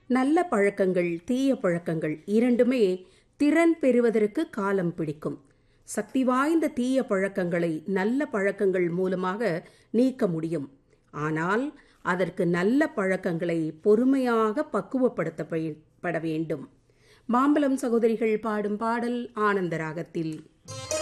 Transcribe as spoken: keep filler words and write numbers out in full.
நல்ல பழக்கங்கள் தீய பழக்கங்கள் இரண்டுமே திறன் பெறுவதற்கு காலம் பிடிக்கும். சக்தி வாய்ந்த தீய பழக்கங்களை நல்ல பழக்கங்கள் மூலமாக நீக்க முடியும். ஆனால் அதற்கு நல்ல பழக்கங்களை பொறுமையாக பக்குவப்படுத்தப்பட வேண்டும். மாம்பழம் சகோதரிகள் பாடும் பாடல் ஆனந்த ராகத்தில்.